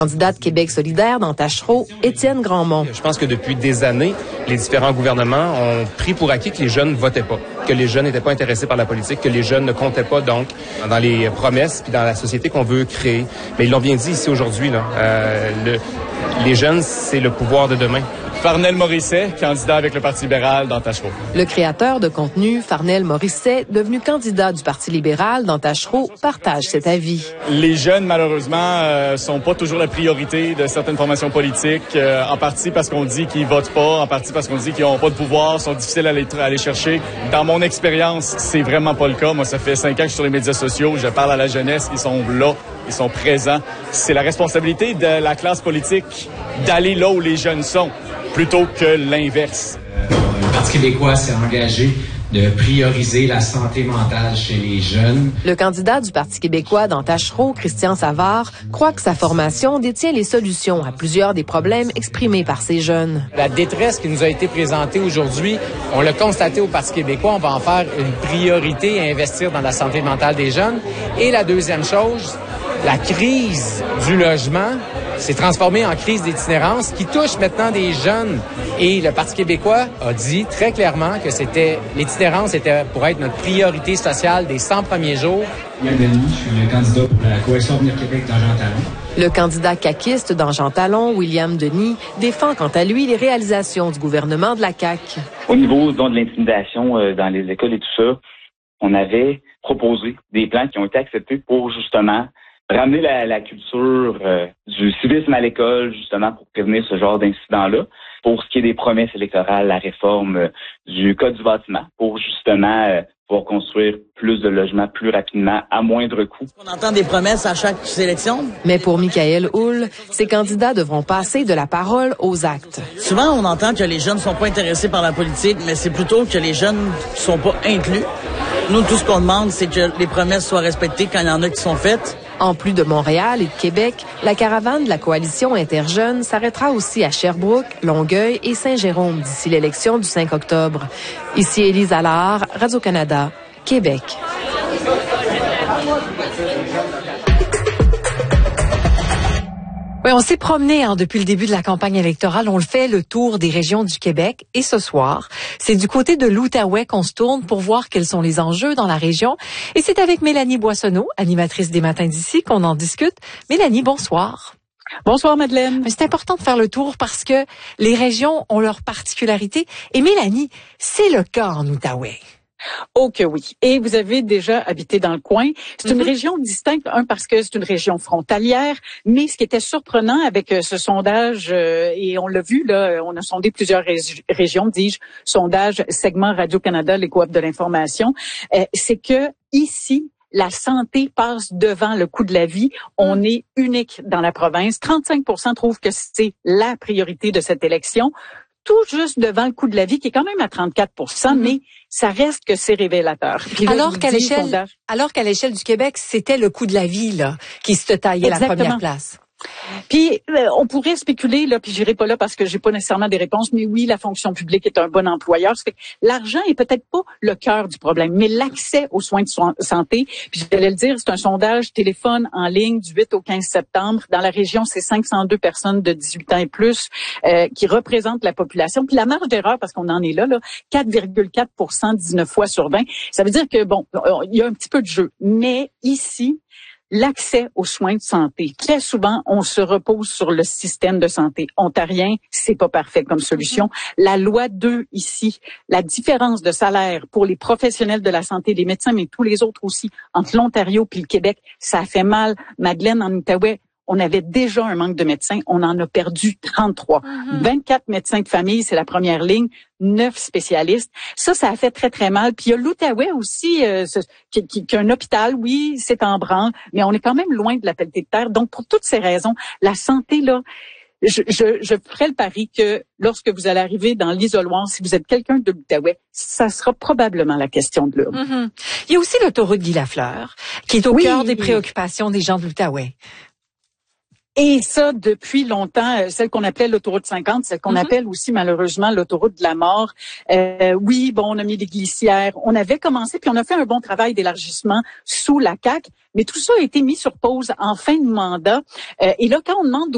Candidat de Québec solidaire dans Tachereau, Étienne Grandmont. Je pense que depuis des années, les différents gouvernements ont pris pour acquis que les jeunes votaient pas, que les jeunes n'étaient pas intéressés par la politique, que les jeunes ne comptaient pas donc dans les promesses puis dans la société qu'on veut créer. Mais ils l'ont bien dit ici aujourd'hui, là. Les jeunes, c'est le pouvoir de demain. Farnel Morisset, candidat avec le Parti libéral dans Tachereau. Le créateur de contenu, Farnel Morisset, devenu candidat du Parti libéral dans Tachereau, partage cet avis. Les jeunes, malheureusement, sont pas toujours la priorité de certaines formations politiques, en partie parce qu'on dit qu'ils votent pas, en partie parce qu'on dit qu'ils n'ont pas de pouvoir, sont difficiles à aller chercher. Dans mon expérience, c'est vraiment pas le cas. Moi, ça fait 5 ans que je suis sur les médias sociaux, je parle à la jeunesse, ils sont là, ils sont présents. C'est la responsabilité de la classe politique d'aller là où les jeunes sont, plutôt que l'inverse. Le Parti québécois s'est engagé de prioriser la santé mentale chez les jeunes. Le candidat du Parti québécois dans Tachereau, Christian Savard, croit que sa formation détient les solutions à plusieurs des problèmes exprimés par ces jeunes. La détresse qui nous a été présentée aujourd'hui, on l'a constaté au Parti québécois, on va en faire une priorité à investir dans la santé mentale des jeunes. Et la deuxième chose, la crise du logement s'est transformée en crise d'itinérance qui touche maintenant des jeunes. Et le Parti québécois a dit très clairement que l'itinérance était pour être notre priorité sociale des 100 premiers jours. William Denis, je suis le candidat pour la Coalition Avenir Québec dans Jean Talon. Le candidat caquiste dans Jean Talon, William Denis, défend quant à lui les réalisations du gouvernement de la CAQ. Au niveau de l'intimidation dans les écoles et tout ça, on avait proposé des plans qui ont été acceptés pour justement ramener la culture du civisme à l'école, justement, pour prévenir ce genre d'incidents-là. Pour ce qui est des promesses électorales, la réforme du Code du bâtiment, pour justement pouvoir construire plus de logements plus rapidement, à moindre coût. On entend des promesses à chaque élection. Mais pour Michaël Houle, ces candidats devront passer de la parole aux actes. Souvent, on entend que les jeunes ne sont pas intéressés par la politique, mais c'est plutôt que les jeunes ne sont pas inclus. Nous, tout ce qu'on demande, c'est que les promesses soient respectées quand il y en a qui sont faites. En plus de Montréal et de Québec, la caravane de la coalition Interjeunes s'arrêtera aussi à Sherbrooke, Longueuil et Saint-Jérôme d'ici l'élection du 5 octobre. Ici Élise Allard, Radio-Canada, Québec. Oui, on s'est promené depuis le début de la campagne électorale. On le fait le tour des régions du Québec. Et ce soir, c'est du côté de l'Outaouais qu'on se tourne pour voir quels sont les enjeux dans la région. Et c'est avec Mélanie Boissonneau, animatrice des Matins d'ici, qu'on en discute. Mélanie, bonsoir. Bonsoir, Madeleine. C'est important de faire le tour parce que les régions ont leurs particularités. Et Mélanie, c'est le cas en Outaouais. Oh que oui. Et vous avez déjà habité dans le coin. C'est une région distincte, parce que c'est une région frontalière, mais ce qui était surprenant avec ce sondage, et on l'a vu, là, on a sondé plusieurs régions, dis-je, sondage, segment Radio-Canada, les coop de l'information, c'est que ici, la santé passe devant le coût de la vie. On est unique dans la province. 35% trouvent que c'est la priorité de cette élection. Tout juste devant le coût de la vie, qui est quand même à 34%, mais ça reste que c'est révélateur. Là, alors qu'à l'échelle du Québec, c'était le coût de la vie là qui se taillait la première place. Puis on pourrait spéculer là, puis j'irai pas là parce que j'ai pas nécessairement des réponses, mais oui, la fonction publique est un bon employeur. Ça fait que l'argent est peut-être pas le cœur du problème, mais l'accès aux soins de santé. Puis j'allais le dire, c'est un sondage téléphone en ligne du 8 au 15 septembre. Dans la région, c'est 502 personnes de 18 ans et plus qui représentent la population. Puis la marge d'erreur, parce qu'on en est là 4,4%, 19 fois sur 20. Ça veut dire que bon, il y a un petit peu de jeu, mais ici, l'accès aux soins de santé. Très souvent, on se repose sur le système de santé ontarien. C'est pas parfait comme solution. La loi 2 ici, la différence de salaire pour les professionnels de la santé, les médecins, mais tous les autres aussi, entre l'Ontario puis le Québec, ça a fait mal. Madeleine, en Outaouais, on avait déjà un manque de médecins. On en a perdu 33. 24 médecins de famille, c'est la première ligne. 9 spécialistes. Ça a fait très, très mal. Puis il y a l'Outaouais aussi, qui a un hôpital, oui, c'est en branle, mais on est quand même loin de la pelletée de terre. Donc, pour toutes ces raisons, la santé, là, je ferai le pari que lorsque vous allez arriver dans l'isoloir, si vous êtes quelqu'un de l'Outaouais, ça sera probablement la question de l'urne. Il y a aussi l'autoroute Guy Lafleur, qui est au cœur des préoccupations des gens de l'Outaouais. Et ça, depuis longtemps, celle qu'on appelait l'autoroute 50, celle qu'on appelle aussi malheureusement l'autoroute de la mort. Oui, bon, on a mis des glissières. On avait commencé, puis on a fait un bon travail d'élargissement sous la CAQ, mais tout ça a été mis sur pause en fin de mandat. Et là, quand on demande